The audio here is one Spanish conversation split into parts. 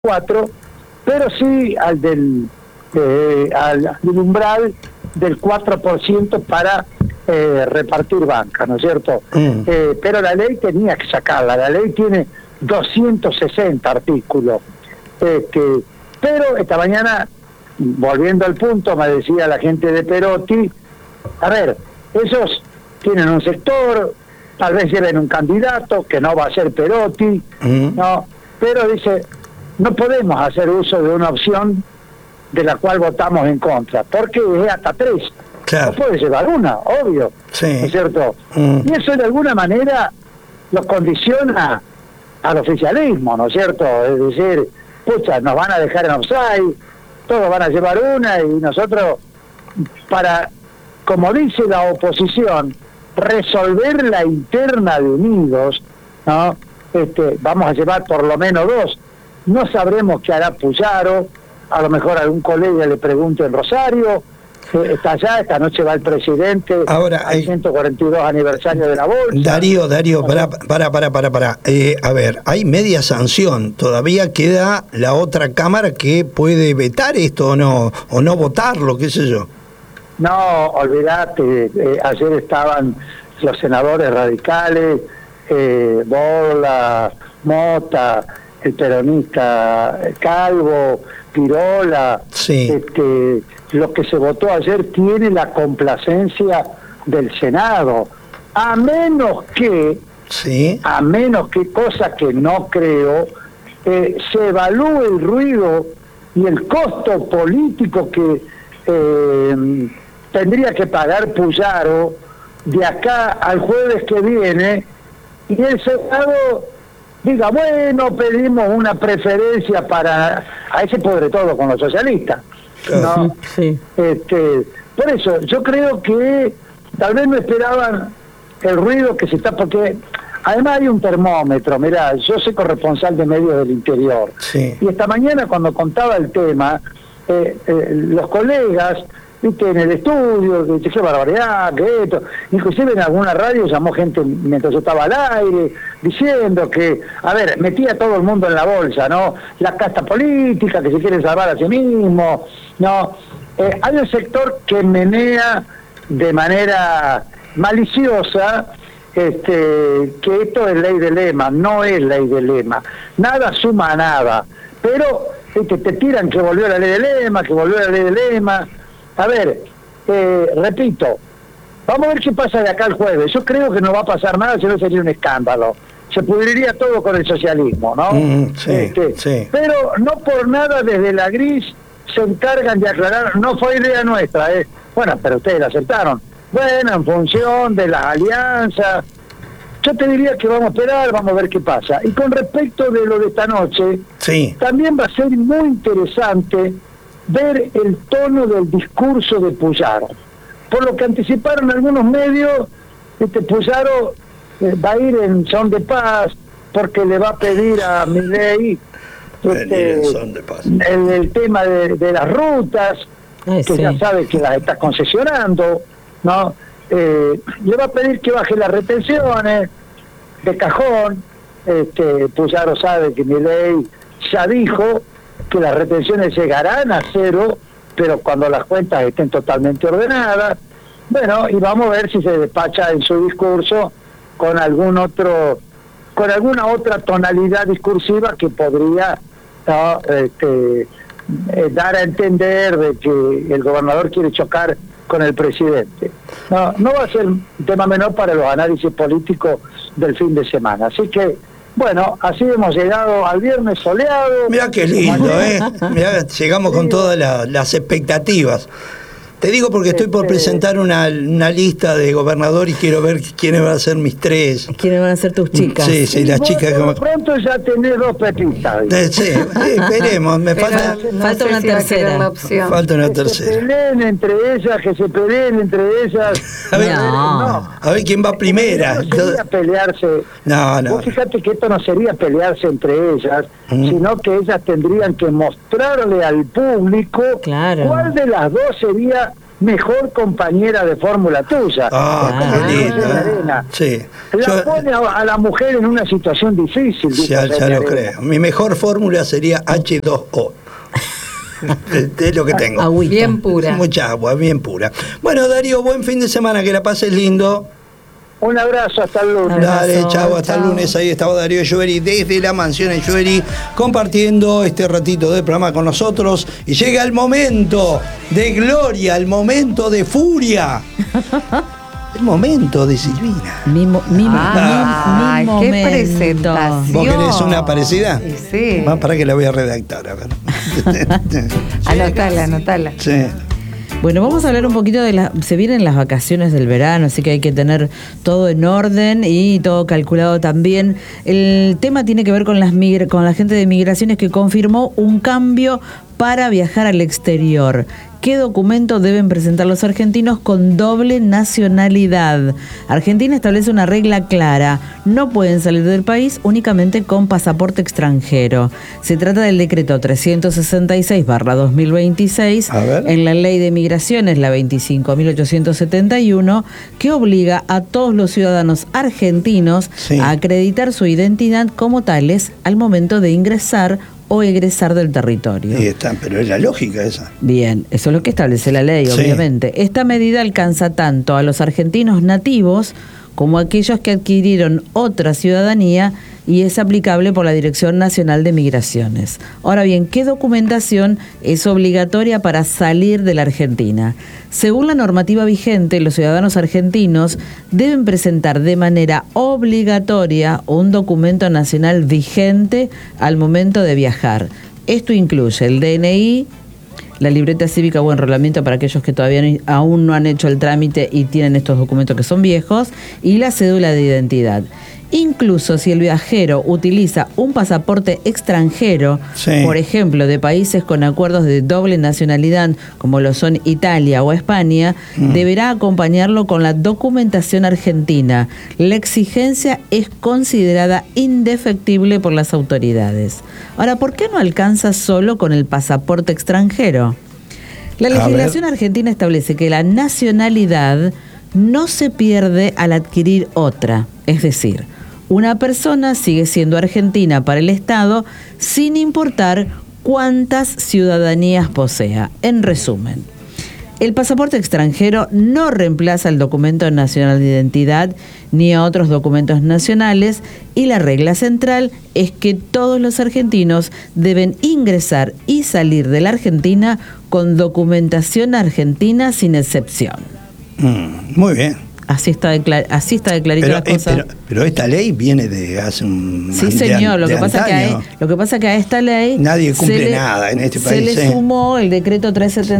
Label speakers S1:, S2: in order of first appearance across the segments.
S1: 4, pero sí al umbral del 4% para repartir banca, ¿no es cierto? Pero la ley tenía que sacarla, la ley tiene 260 artículos. Pero esta mañana, volviendo al punto, me decía la gente de Perotti, a ver, ellos tienen un sector, tal vez lleven un candidato, que no va a ser Perotti, ¿no? Pero dice, no podemos hacer uso de una opción de la cual votamos en contra, porque es hasta 3.
S2: Claro.
S1: No puede llevar una, obvio,
S2: sí.
S1: ¿no es cierto? Y eso de alguna manera lo condiciona al oficialismo, ¿no es cierto? Es decir, pucha, nos van a dejar en offside, todos van a llevar una y nosotros, para, como dice la oposición, resolver la interna de Unidos, ¿no? Vamos a llevar por lo menos 2. No sabremos qué hará Puyaro, a lo mejor algún colega le pregunte en Rosario, está allá, esta noche va el presidente
S2: ahora,
S1: al 142 aniversario de la bolsa.
S2: Darío, para. A ver, hay media sanción, todavía queda la otra cámara que puede vetar esto o no votarlo, qué sé yo.
S1: No, olvídate, ayer estaban los senadores radicales, Borla, Mota, el peronista Calvo, Pirola,
S2: sí.
S1: Lo que se votó ayer tiene la complacencia del Senado, a menos que, cosa que no creo, se evalúe el ruido y el costo político que tendría que pagar Puyaro de acá al jueves que viene, y el Senado diga, bueno, pedimos una preferencia para a ese podre todo con los socialistas, ¿no? Sí. Por eso, yo creo que tal vez no esperaban el ruido que se está, porque además hay un termómetro, mirá, yo soy corresponsal de medios del interior,
S2: sí.
S1: Y esta mañana cuando contaba el tema, los colegas, viste, en el estudio, que qué barbaridad, que esto, inclusive en alguna radio llamó gente mientras yo estaba al aire, diciendo que, a ver, metía a todo el mundo en la bolsa, ¿no? La casta política que se quiere salvar a sí mismo, ¿no? Hay un sector que menea de manera maliciosa que esto es ley de lema, no es ley de lema, nada suma a nada, pero te tiran que volvió la ley de lema, que volvió la ley de lema. A ver, repito, vamos a ver qué pasa de acá al jueves. Yo creo que no va a pasar nada, si no sería un escándalo. Se pudriría todo con el socialismo, ¿no?
S2: Sí.
S1: Pero no por nada desde la gris se encargan de aclarar, no fue idea nuestra, Bueno, pero ustedes la aceptaron. Bueno, en función de las alianzas, yo te diría que vamos a esperar, vamos a ver qué pasa. Y con respecto de lo de esta noche, también va a ser muy interesante ver el tono del discurso de Puyaro. Por lo que anticiparon algunos medios, Puyaro va a ir en son de paz, porque le va a pedir a Milei el tema de las rutas, que ya sabe que las está concesionando, ¿no? Le va a pedir que baje las retenciones de cajón. Puyaro sabe que Milei ya dijo que las retenciones llegarán a 0, pero cuando las cuentas estén totalmente ordenadas. Bueno, y vamos a ver si se despacha en su discurso con alguna otra tonalidad discursiva que podría, ¿no? Dar a entender de que el gobernador quiere chocar con el presidente. No va a ser un tema menor para los análisis políticos del fin de semana. Así que, bueno, así hemos llegado al viernes soleado.
S2: Mirá qué lindo, Mirá, llegamos con todas las expectativas. Te digo porque estoy por presentar una lista de gobernador y quiero ver quiénes van a ser mis 3.
S3: ¿Quiénes van a ser tus chicas?
S2: Sí, las chicas.
S1: Pronto ya tenés 2 pepitas.
S2: Sí, esperemos. Falta
S3: una tercera.
S2: Falta una tercera.
S1: Que se peleen entre ellas.
S2: A ver quién va primera.
S1: No sería pelearse.
S2: No.
S1: Vos fíjate que esto no sería pelearse entre ellas, sino que ellas tendrían que mostrarle al público cuál de las dos sería mejor compañera de fórmula tuya.
S2: Qué lindo. Sí.
S1: La pone a la mujer en una situación difícil.
S2: Ya lo creo. Mi mejor fórmula sería H2O. Es lo que tengo.
S3: Agüita.
S4: Bien pura.
S2: Mucha agua, bien pura. Bueno, Darío, buen fin de semana, que la pases lindo.
S1: Un abrazo, hasta el lunes.
S2: Dale, chao, hasta el lunes. Ahí estaba Darío Echeverri desde la mansión Echeverri compartiendo este ratito del programa con nosotros. Y llega el momento de gloria, el momento de furia. El momento de Silvina.
S3: Mi momento.
S4: ¡Qué presentación!
S2: ¿Vos querés una parecida?
S4: Sí.
S2: Para que la voy a redactar, a ver.
S4: Anotala.
S2: Sí.
S3: Bueno, vamos a hablar un poquito se vienen las vacaciones del verano, así que hay que tener todo en orden y todo calculado también. El tema tiene que ver con la gente de migraciones que confirmó un cambio para viajar al exterior. ¿Qué documento deben presentar los argentinos con doble nacionalidad? Argentina establece una regla clara: no pueden salir del país únicamente con pasaporte extranjero. Se trata del decreto 366/2026 en la ley de migraciones, la 25.871, que obliga a todos los ciudadanos argentinos a acreditar su identidad como tales al momento de ingresar o egresar del territorio.
S2: Ahí está, pero es la lógica esa.
S3: Bien, eso es lo que establece la ley, obviamente. Esta medida alcanza tanto a los argentinos nativos como a aquellos que adquirieron otra ciudadanía y es aplicable por la Dirección Nacional de Migraciones. Ahora bien, ¿qué documentación es obligatoria para salir de la Argentina? Según la normativa vigente, los ciudadanos argentinos deben presentar de manera obligatoria un documento nacional vigente al momento de viajar. Esto incluye el DNI, la libreta cívica o enrolamiento para aquellos que todavía aún no han hecho el trámite y tienen estos documentos que son viejos, y la cédula de identidad. Incluso si el viajero utiliza un pasaporte extranjero, por ejemplo, de países con acuerdos de doble nacionalidad, como lo son Italia o España, deberá acompañarlo con la documentación argentina. La exigencia es considerada indefectible por las autoridades. Ahora, ¿por qué no alcanza solo con el pasaporte extranjero? La legislación argentina establece que la nacionalidad no se pierde al adquirir otra, es decir, una persona sigue siendo argentina para el Estado sin importar cuántas ciudadanías posea. En resumen, el pasaporte extranjero no reemplaza el documento nacional de identidad ni a otros documentos nacionales, y la regla central es que todos los argentinos deben ingresar y salir de la Argentina con documentación argentina sin excepción.
S2: Muy bien.
S3: Así está de clarito las cosas.
S2: Pero esta ley viene de hace un
S3: Sí, señor. Lo que pasa que a esta ley
S2: nadie cumple nada en este país.
S3: Se le sumó el decreto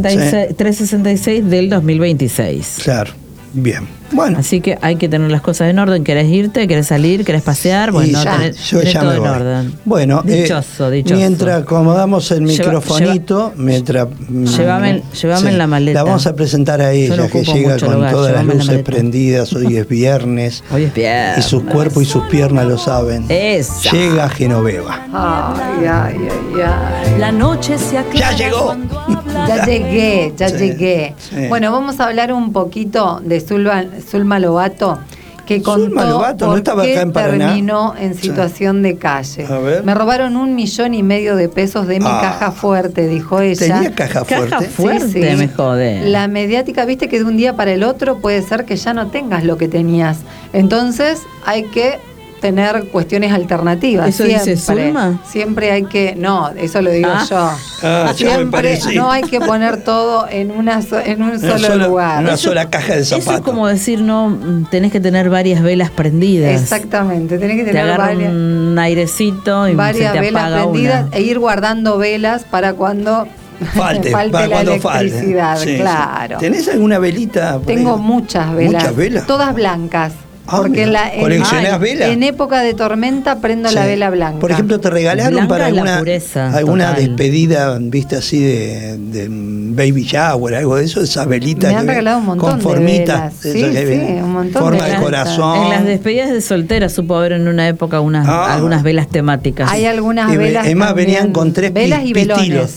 S3: 366 del 2026.
S2: Claro. Bien. Bueno.
S3: Así que hay que tener las cosas en orden. ¿Querés irte? ¿Querés salir? ¿Querés pasear? Bueno, tenés todo en orden.
S2: Bueno,
S3: dichoso.
S2: Mientras acomodamos el microfonito, llévame
S3: en la maleta.
S2: La vamos a presentar a ella, que llega con todas las luces prendidas. Hoy es viernes. Y su cuerpo y sus piernas lo saben.
S3: Esa.
S2: Llega Genoveva.
S4: Ay.
S5: La noche se aclara.
S2: ¡Ya llegó!
S4: Ya llegué.
S2: Sí.
S4: Bueno, vamos a hablar un poquito de Zulma Lobato, que contó por qué terminó en situación de calle. Me robaron 1,5 millones de pesos de mi caja fuerte, dijo ella.
S2: ¿Tenía caja fuerte?
S3: Caja fuerte,
S4: sí.
S3: me jode.
S4: La mediática, viste que de un día para el otro puede ser que ya no tengas lo que tenías. Entonces hay que tener cuestiones alternativas.
S3: ¿Eso dice Zulma?
S4: Siempre hay que... No, eso lo digo yo. Siempre no hay que poner todo en un solo lugar.
S2: Una sola caja de zapatos.
S3: Eso es como decir, no, tenés que tener varias velas prendidas.
S4: Exactamente, tenés que tener
S3: un airecito y
S4: varias
S3: se te
S4: velas
S3: apaga
S4: prendidas
S3: una.
S4: E ir guardando velas para cuando falte la electricidad.
S2: Sí,
S4: claro.
S2: Sí. ¿Tenés alguna velita?
S4: Tengo muchas velas.
S2: ¿Muchas velas?
S4: Todas blancas. Porque
S2: ¿coleccionás velas?
S4: En época de tormenta prendo la vela blanca.
S2: Por ejemplo, ¿te regalaron
S3: blanca
S2: para alguna
S3: total.
S2: Despedida, viste, así de baby shower, algo de eso? Esas velitas.
S4: Me han regalado un montón
S2: con formitas,
S4: de velas. Sí, un montón
S2: forma
S4: de
S2: de corazón.
S3: En las despedidas de soltera supo haber en una época algunas velas temáticas.
S4: Hay algunas velas
S2: además
S4: también.
S2: venían con 3
S4: velas y
S2: pistilos.
S4: velones.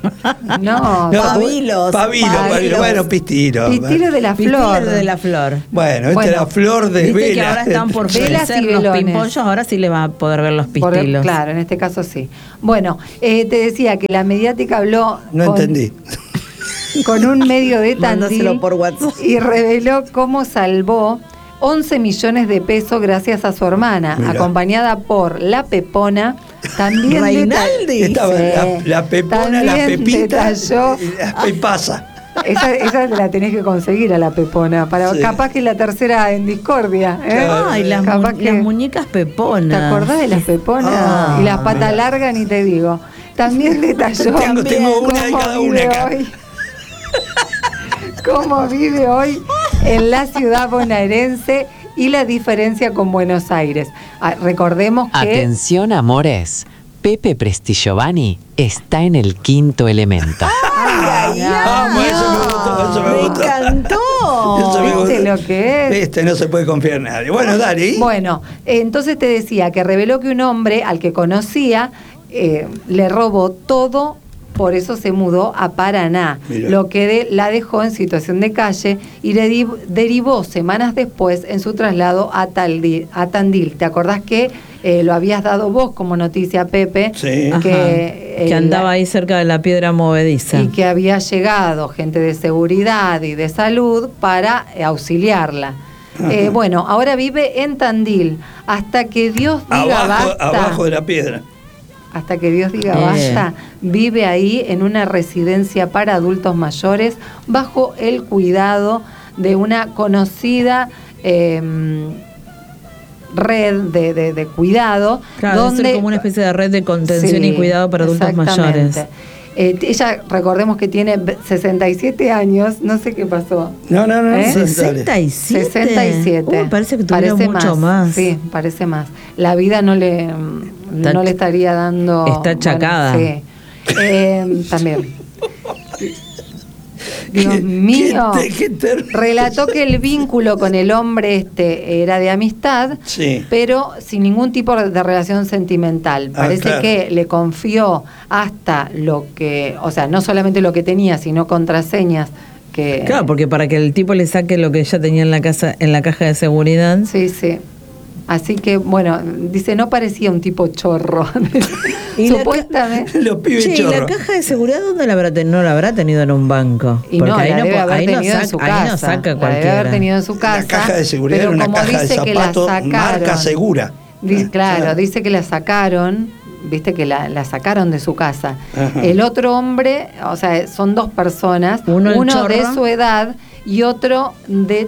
S4: No,
S3: Pabilo.
S2: Bueno, pistilo.
S4: Pistilo de la flor.
S2: Bueno, esta es la flor de
S3: viste
S2: vela.
S3: que ahora están por velas y los pimpollos, ahora sí le van a poder ver los pistilos.
S4: Claro, en este caso sí. Bueno, te decía que la mediática habló...
S2: entendí.
S4: Con un medio de Tandil
S3: por WhatsApp.
S4: Y reveló cómo salvó 11 millones de pesos gracias a su hermana,
S2: Mirá.
S4: acompañada por la Pepona, también
S3: Reinaldi.
S2: Estaba la Pepona, la Pepita y la Pepasa.
S4: Esa la tenés que conseguir a la Pepona, capaz que es la tercera en discordia.
S2: Claro.
S3: Ay, las muñecas Peponas.
S4: ¿Te acordás de las Peponas? Y las patas largas, ni te digo. También detalló
S2: Tengo una de cada una acá.
S4: Cómo vive hoy en la ciudad bonaerense y la diferencia con Buenos Aires. Recordemos que...
S6: Atención, amores. Pepe Prestigiovanni está en el quinto elemento.
S2: Eso me gustó.
S3: Me encantó.
S4: ¿Viste lo que es?
S2: No se puede confiar en nadie. Bueno, dale.
S4: Bueno, entonces te decía que reveló que un hombre al que conocía le robó todo. Por eso se mudó a Paraná,
S2: Mirá.
S4: lo que la dejó en situación de calle y le derivó semanas después en su traslado a Tandil. ¿Te acordás que lo habías dado vos como noticia, Pepe?
S2: Sí.
S3: Que andaba ahí cerca de la piedra movediza.
S4: Y que había llegado gente de seguridad y de salud para auxiliarla. Bueno, ahora vive en Tandil, hasta que Dios diga basta.
S2: Abajo de la piedra.
S4: Hasta que Dios diga basta, vive ahí en una residencia para adultos mayores bajo el cuidado de una conocida red de cuidado.
S3: Claro, donde es como una especie de red de contención y cuidado para adultos mayores.
S4: Ella, recordemos que tiene 67 años, no sé qué pasó.
S2: No.
S3: 67.
S4: 67.
S3: Parece que tuviera mucho más.
S4: Sí, parece más. La vida no le estaría dando...
S3: Está achacada.
S4: Bueno, sí. También. Dios mío. Relató que el vínculo con el hombre era de amistad, pero sin ningún tipo de relación sentimental. Parece que le confió hasta lo que, o sea, no solamente lo que tenía, sino contraseñas.
S3: Claro, porque para que el tipo le saque lo que ella tenía en la caja de seguridad.
S4: Sí. Así que, bueno, dice, no parecía un tipo chorro. Supuestamente.
S2: Los pibes chorros.
S3: ¿Y la caja de seguridad dónde no la habrá tenido en un banco?
S4: Y porque ahí no saca cualquiera. Debe haber tenido en su casa.
S2: La caja de seguridad era una caja de zapatos marca segura.
S4: Claro, dice que la sacaron, viste que la sacaron de su casa. Ajá. El otro hombre, o sea, son dos personas, uno de su edad y otro de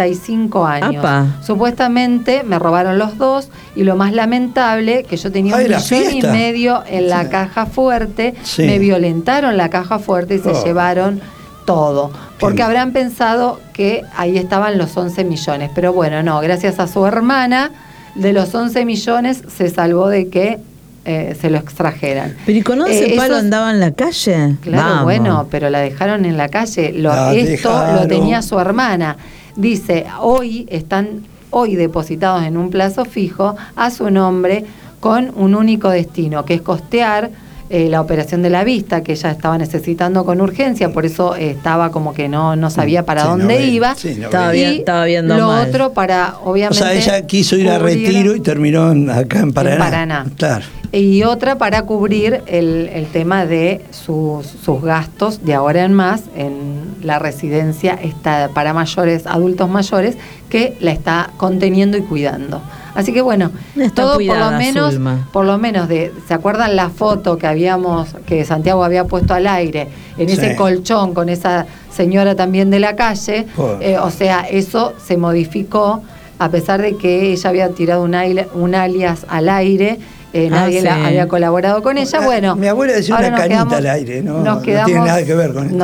S4: 35 años.
S3: ¡Apa!
S4: Supuestamente me robaron los dos y lo más lamentable, que yo tenía $1,5 million en la caja fuerte, me violentaron la caja fuerte y se llevaron todo. Porque habrán pensado que ahí estaban los 11 millones. Pero bueno, no, gracias a su hermana, de los 11 millones se salvó de que se lo extrajeran.
S3: ¿Pero y con 11 palos andaba en la calle?
S4: Claro, bueno, pero la dejaron en la calle. Esto lo tenía su hermana. Dice, están depositados en un plazo fijo a su nombre con un único destino, que es costear la operación de la vista, que ella estaba necesitando con urgencia, por eso estaba como que no sabía para dónde iba.
S3: Estaba viendo
S4: lo
S3: mal.
S4: Otro para, obviamente...
S2: O sea, ella quiso ir a retiro y terminó acá en Paraná. Claro.
S4: Y otra para cubrir el tema de sus gastos de ahora en más en la residencia para adultos mayores, que la está conteniendo y cuidando. Así que bueno, todo cuidada, por lo menos ¿se acuerdan la foto que Santiago había puesto al aire en ese colchón con esa señora también de la calle? O sea, eso se modificó a pesar de que ella había tirado un alias al aire. Nadie había colaborado con ella. Bueno,
S2: mi abuela decía una cañita al aire, no tiene nada que ver con esto.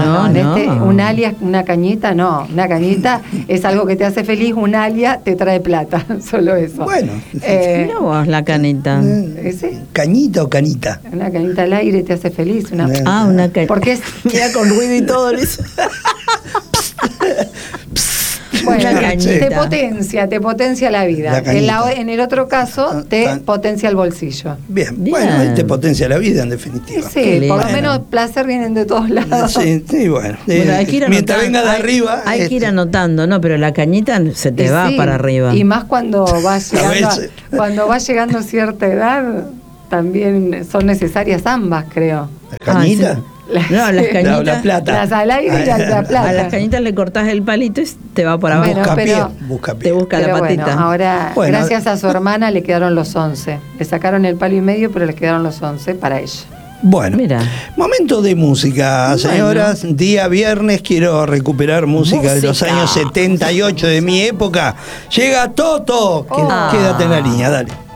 S4: No. Un alias, una cañita, no. Una cañita es algo que te hace feliz, un alias te trae plata, solo eso.
S2: Bueno,
S3: mira vos la canita.
S2: ¿Cañita o canita?
S4: Una cañita al aire te hace feliz.
S3: Una cañita.
S4: Porque
S3: mira con ruido y todo eso.
S4: Bueno, te potencia la vida. En el otro caso, te potencia el bolsillo.
S2: Bien. Bueno, te potencia la vida en definitiva.
S4: Sí, por lo menos placer vienen de todos lados.
S2: Sí, bueno. Hay que ir mientras venga de arriba.
S3: Hay que ir anotando, ¿no? Pero la cañita se te va para arriba.
S4: Y más cuando vas llegando a cierta edad, también son necesarias ambas, creo.
S2: ¿La cañita?
S3: No, las cañitas.
S2: La plata.
S4: Las al aire y la plata.
S3: A las cañitas le cortás el palito y te va por abajo.
S2: Busca pie.
S3: Te busca la patita.
S4: Bueno, ahora, gracias a su hermana, le quedaron los 11. Le sacaron el palo y medio, pero le quedaron los 11 para ella.
S2: Bueno, momento de música, señoras. Día viernes, quiero recuperar música de los años 78 de mi época. Llega Toto. Quédate en la línea, dale.